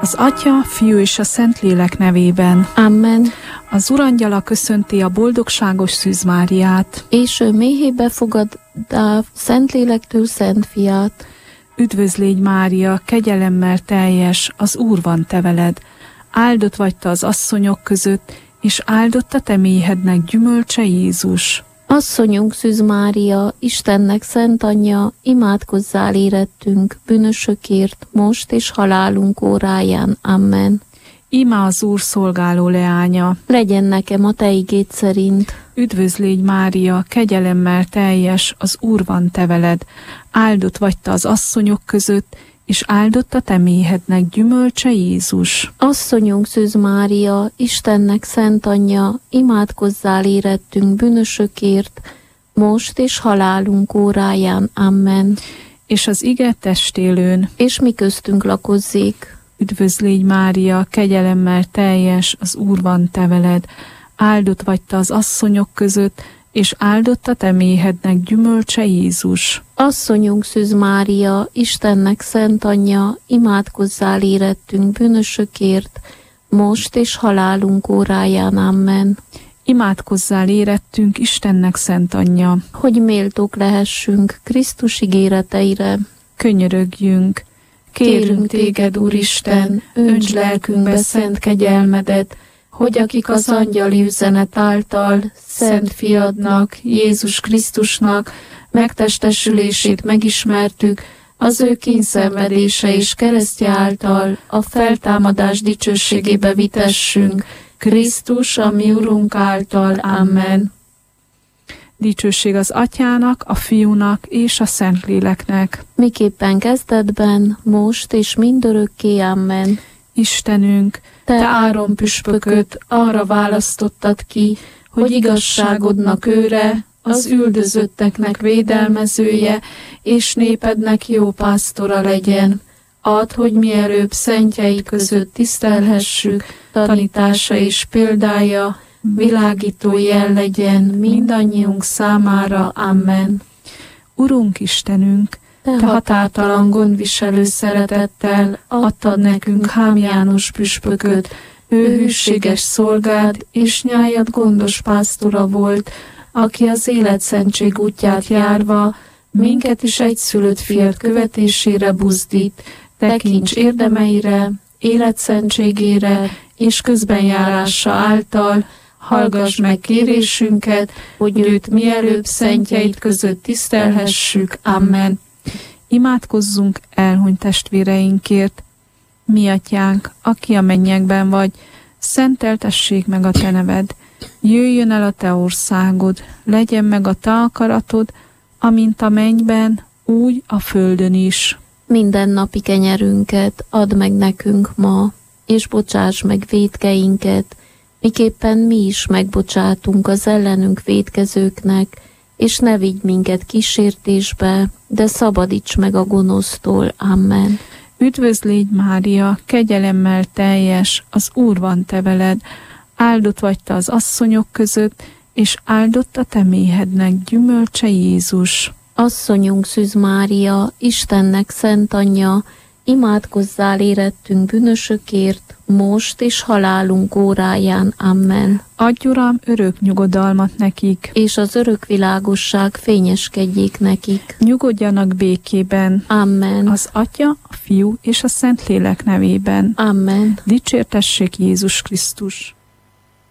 Az Atya, Fiú és a Szentlélek nevében. Amen. Az Urangyala köszönti a boldogságos Szűz Máriát. És ő méhébe fogadta Szentlélektől Szent Fiát. Üdvözl légy, Mária, kegyelemmel teljes, az Úr van te veled. Áldott vagy te az asszonyok között, és áldott a te méhednek gyümölcse Jézus. Asszonyunk Szűz Mária, Istennek szent anyja, imádkozzál érettünk, bűnösökért, most és halálunk óráján. Amen. Íme az Úr szolgáló leánya. Legyen nekem a te igéd szerint. Üdvözl légy, Mária, kegyelemmel teljes, az Úr van te veled. Áldott vagy te az asszonyok között, és áldott a te méhednek gyümölcse Jézus. Asszonyunk Szűz Mária, Istennek szent anyja, imádkozzál érettünk, bűnösökért, most és halálunk óráján. Amen. És az ige testélőn. És mi köztünk lakozzék. Üdvözl légy, Mária, kegyelemmel teljes, az Úr van te veled. Áldott vagy te az asszonyok között, és áldott a te méhednek gyümölcse Jézus. Asszonyunk Szűz Mária, Istennek szent anyja, imádkozzál érettünk, bűnösökért, most és halálunk óráján. Amen. Imádkozzál érettünk, Istennek szent anyja, hogy méltók lehessünk Krisztus ígéreteire. Könyörögjünk. Kérünk téged, Úristen, öntsd lelkünkbe szent kegyelmedet, hogy akik az angyali üzenet által szent fiadnak, Jézus Krisztusnak megtestesülését megismertük, az ő kényszenvedése és keresztje által a feltámadás dicsőségébe vitessünk, Krisztus, a mi Urunk által. Amen. Dicsőség az Atyának, a Fiúnak és a Szentléleknek. Miképpen kezdetben, most és mindörökké. Amen. Istenünk, te Áron püspököt arra választottad ki, hogy igazságodnak őre, az üldözötteknek védelmezője, és népednek jó pásztora legyen. Add, hogy mielőbb szentjei között tisztelhessük, tanítása és példája világító jel legyen mindannyiunk számára. Amen. Urunk Istenünk, te határtalan gondviselő szeretettel adtad nekünk Hám János püspököt, ő hűséges szolgád és nyájad gondos pásztora volt, aki az életszentség útját járva minket is egyszülött fiat követésére buzdít. Tekints érdemeire, életszentségére és közbenjárása által, hallgass meg kérésünket, hogy őt mielőbb szentjeid között tisztelhessük. Amen. Imádkozzunk elhunyt testvéreinkért. Mi atyánk, aki a mennyekben vagy, szenteltessék meg a te neved. Jöjjön el a te országod, legyen meg a te akaratod, amint a mennyben, úgy a földön is. Minden napi kenyerünket add meg nekünk ma, és bocsáss meg vétkeinket, miképpen mi is megbocsátunk az ellenünk vétkezőknek, és ne vigy minket kísértésbe, de szabadíts meg a gonosztól. Amen. Üdvözl légy, Mária, kegyelemmel teljes, az Úr van te veled. Áldott vagy te az asszonyok között, és áldott a te méhednek gyümölcse Jézus. Asszonyunk Szűz Mária, Istennek szent anyja, imádkozzál érettünk bűnösökért, most és halálunk óráján. Amen. Adj, Uram, örök nyugodalmat nekik, és az örök világosság fényeskedjék nekik. Nyugodjanak békében. Amen. Az Atya, a Fiú és a Szentlélek nevében. Amen. Dicsértessék Jézus Krisztus.